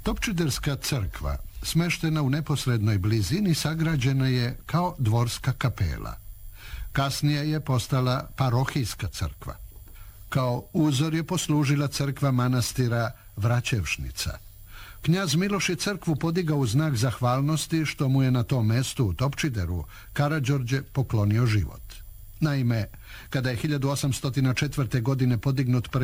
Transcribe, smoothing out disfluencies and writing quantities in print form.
Topčiderska crkva, smeštena u neposrednoj blizini, sagrađena je kao dvorska kapela. Kasnije je postala parohijska crkva. Kao uzor je poslužila crkva manastira Vraćevšnica. Knjaz Miloš je crkvu podigao u znak zahvalnosti što mu je na tom mestu u Topčideru Karađorđe poklonio život. Naime, kada je 1804. godine podignut